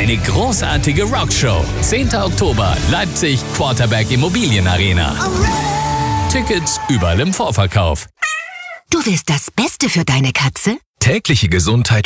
Eine großartige Rockshow. 10. Oktober, Leipzig, Quarterback Immobilienarena. Tickets überall im Vorverkauf. Du willst das Beste für deine Katze? Tägliche Gesundheit